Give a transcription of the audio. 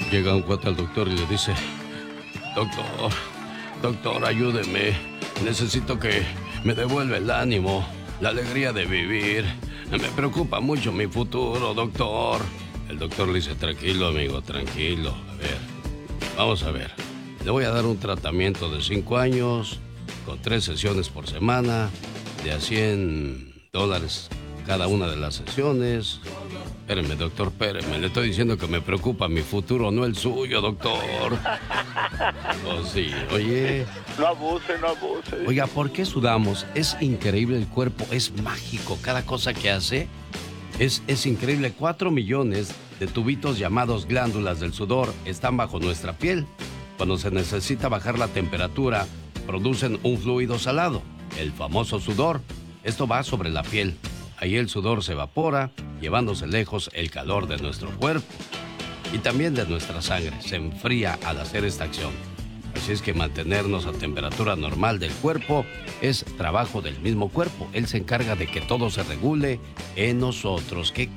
Llega un cuate al doctor y le dice: doctor, doctor, ayúdeme. Necesito que me devuelva el ánimo, la alegría de vivir. Me preocupa mucho mi futuro, doctor. El doctor le dice: tranquilo, amigo, tranquilo. A ver, vamos a ver. Le voy a dar un tratamiento de 5 años, con 3 sesiones por semana, de a $100 cada una de las sesiones. Espéreme, doctor, espéreme. Le estoy diciendo que me preocupa mi futuro, no el suyo, doctor. Oh, sí, oye. No abuse, no abuse. Oiga, ¿por qué sudamos? Es increíble, el cuerpo es mágico. Cada cosa que hace es increíble. 4 millones de tubitos llamados glándulas del sudor están bajo nuestra piel. Cuando se necesita bajar la temperatura, producen un fluido salado, el famoso sudor. Esto va sobre la piel. Ahí el sudor se evapora, llevándose lejos el calor de nuestro cuerpo y también de nuestra sangre. Se enfría al hacer esta acción. Así es que mantenernos a temperatura normal del cuerpo es trabajo del mismo cuerpo. Él se encarga de que todo se regule en nosotros. ¿Qué